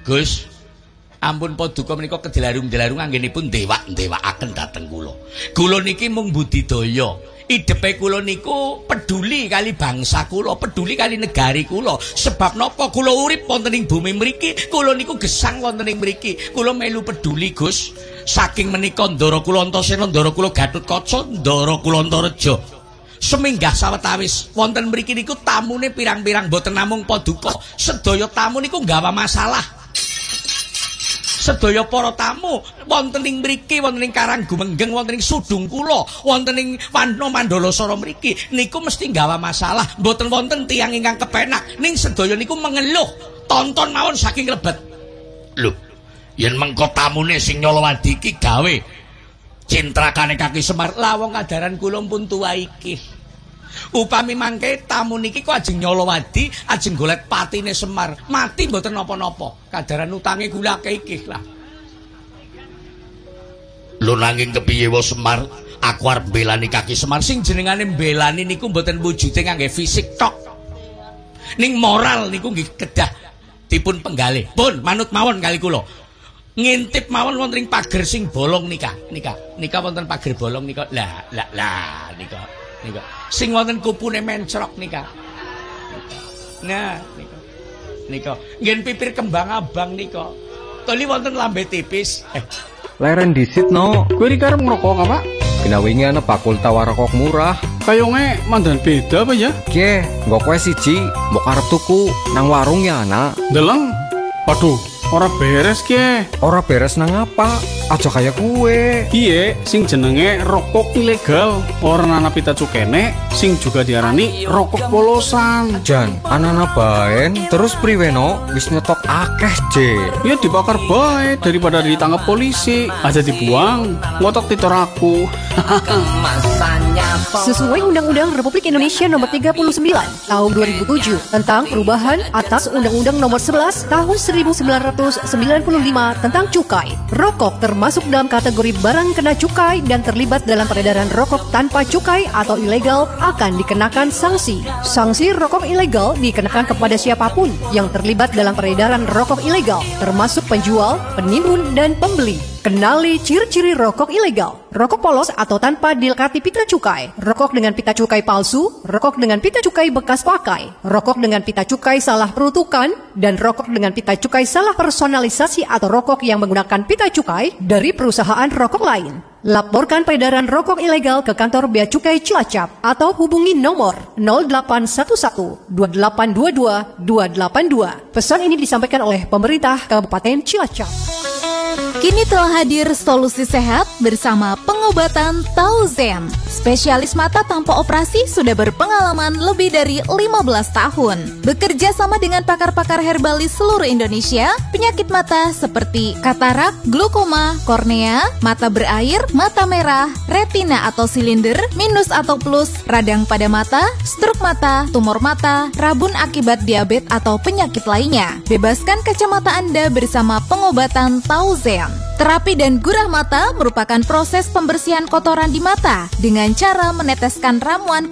Gus, ampun paduka menika kedelarung-delarung anggenipun ndewak-ndewakaken dhateng kula. Kula niki mung budidaya. Idepe kula niku peduli kali bangsa kula, peduli kali negari kula. Sebab napa kula urip wonten ing bumi mriki, kula niku gesang wonten ing mriki. Kula melu peduli, Gus. Saking menika Ndara kula Antasena, Ndara kula Gatotkaca, Ndara kula Antareja. Seminggah sawetawis wonten mriki niku tamune pirang-pirang boten namung paduka. Sedaya tamu niku nggawa masalah. Sedaya para tamu wonten ing mriki, wonten ing Karang Gumenggeng, wonten ing Sudung kula, wonten ing Wana Mandalasara mriki niku mesti nggawa masalah. Mboten wonten tiyang ingkang kepenak, ning sedaya niku mengeluh. Tonton mawon saking lebet. Lho, yen mengko tamune sing Nyolowadi iki gawe cintrakane Kaki Semar, lawang kadaran kula pun tuwa iki. Upami mangke tamu niki kok ajeng Nyolowadi, ajeng golek patine Semar, mati mboten napa-napa. Kadaran utange kula akeh iki lah. Lho nanging kepiye wae Semar, aku arep mbelani Kaki Semar. Sing jenengane mbelani niku mboten wujude ngangge fisik tok. Ning moral niku nggih kedah dipun penggalih. Pun manut mawon kali kula. Ngintip mawon wonten ing pager sing bolong nika wonten pager bolong nika. Lah nika sing wonten kupune mencrok nika. Nah nika ngen pipir kembang abang nika. Toli wonten lambe tipis. Leren disit no. Kowe iki arep ngrokok apa? Kena wingi ana bakul tawar rokok murah. Kayonge mandan beda apa ya? Ge, mbok kowe siji, mbok arep tuku nang warung ya ana. Deleng. Aduh, ora beres ke. Ora beres nang apa? Aja kaya kue. Iye, sing jenenge rokok ilegal. Ora ana pita cukene, sing juga diarani rokok polosan. Jan, anana baen, terus priweno wis nyetok akeh, Je. Ya dibakar bae daripada ditangkap polisi. Aja dibuang, ngotok titor aku. Sesuai Undang-Undang Republik Indonesia Nomor 39 Tahun 2007 tentang perubahan atas Undang-Undang Nomor 11 Tahun 1995 tentang cukai, rokok termasuk dalam kategori barang kena cukai dan terlibat dalam peredaran rokok tanpa cukai atau ilegal akan dikenakan sanksi. Sanksi rokok ilegal dikenakan kepada siapapun yang terlibat dalam peredaran rokok ilegal, termasuk penjual, penimbun, dan pembeli. Kenali ciri-ciri rokok ilegal. Rokok polos atau tanpa dilekati pita cukai, rokok dengan pita cukai palsu, rokok dengan pita cukai bekas pakai, rokok dengan pita cukai salah peruntukan, dan rokok dengan pita cukai salah personalisasi atau rokok yang menggunakan pita cukai dari perusahaan rokok lain. Laporkan peredaran rokok ilegal ke kantor Bea Cukai Cilacap atau hubungi nomor 0811 2822 282. Pesan ini disampaikan oleh pemerintah Kabupaten Cilacap. Kini telah hadir solusi sehat bersama pengobatan Tauzen. Spesialis mata tanpa operasi sudah berpengalaman lebih dari 15 tahun. Bekerja sama dengan pakar-pakar herbalis seluruh Indonesia, penyakit mata seperti katarak, glaukoma, kornea, mata berair, mata merah, retina atau silinder, minus atau plus, radang pada mata, stroke mata, tumor mata, rabun akibat diabetes atau penyakit lainnya. Bebaskan kacamata Anda bersama pengobatan Tauzen. Terapi dan gurah mata merupakan proses pembersihan kotoran di mata dengan cara meneteskan ramuan